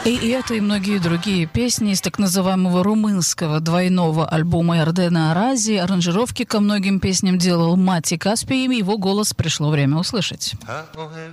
И это, и многие другие песни из так называемого румынского двойного альбома Эрдена Арази. Аранжировки ко многим песням делал Мати Каспий, и его голос пришло время услышать.